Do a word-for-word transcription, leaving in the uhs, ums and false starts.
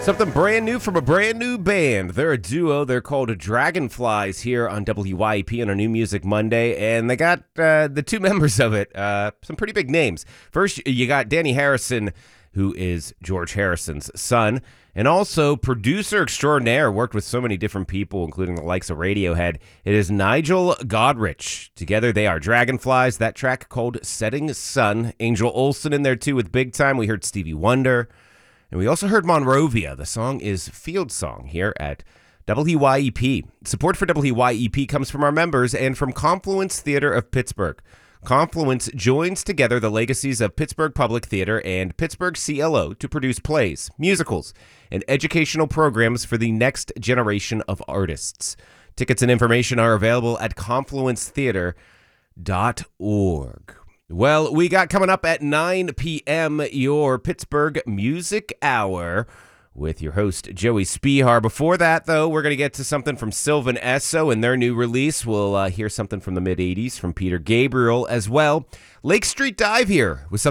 Something brand new from a brand new band. They're a duo. They're called Dragonflies here on W Y E P on a New Music Monday, and they got uh, the two members of it, uh, some pretty big names. First, you got Danny Harrison, who is George Harrison's son, and also producer extraordinaire, worked with so many different people, including the likes of Radiohead. It is Nigel Godrich. Together, they are Dragonflies. That track called Setting Sun. Angel Olsen in there, too, with Big Time. We heard Stevie Wonder. And we also heard Monrovia. The song is Field Song here at W Y E P. Support for W Y E P comes from our members and from Confluence Theater of Pittsburgh. Confluence joins together the legacies of Pittsburgh Public Theater and Pittsburgh C L O to produce plays, musicals, and educational programs for the next generation of artists. Tickets and information are available at confluence theater dot org. Well, we got coming up at nine p.m. your Pittsburgh Music Hour with your host, Joey Spihar. Before that, though, we're going to get to something from Sylvan Esso and their new release. We'll uh, hear something from the mid-eighties from Peter Gabriel as well. Lake Street Dive here with some